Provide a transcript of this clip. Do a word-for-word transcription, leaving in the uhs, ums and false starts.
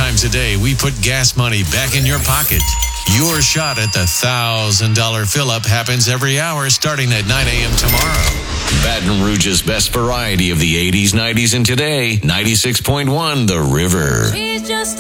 times a day, we put gas money back in your pocket. Your shot at the one thousand dollars fill-up happens every hour starting at nine a.m. tomorrow. Baton Rouge's best variety of the eighties, nineties, and today, ninety-six point one The River. She's just